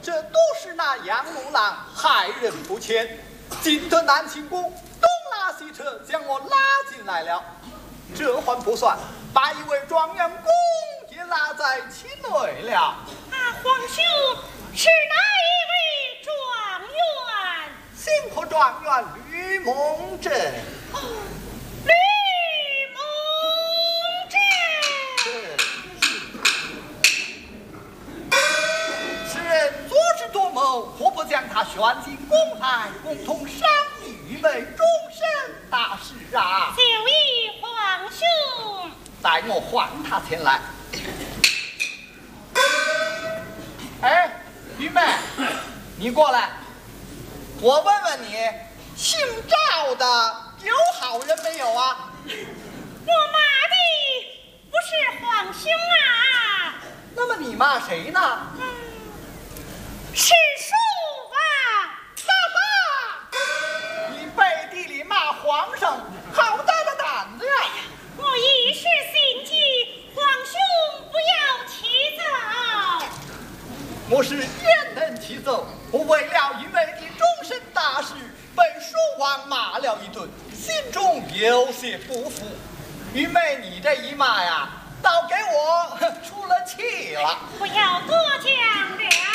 这都是那杨六郎害人不浅，进得南清宫，东拉西扯将我拉进来了。这还不算，把一位状元公也拉在其内了。 啊，皇兄是哪一位状元？ 新科状元吕蒙正。 吕蒙正。 此人足智多谋，何不将他选进宫来，共同商议为终身大事啊？ 就依皇兄。 待我唤他前来。哎，玉妹，你过来，我问问你，姓赵的有好人没有啊？ 我骂的不是皇兄啊。 那么你骂谁呢？ 是叔啊！ 哈哈，你背地里骂皇上，好大的胆子呀！ 我一时心急，皇兄不要起奏。 我是焉能起奏？我为了一妹的终身大事，被蜀王骂了一顿，心中有些不服。玉妹，你这一骂呀，倒给我出了气了。 不要多讲了。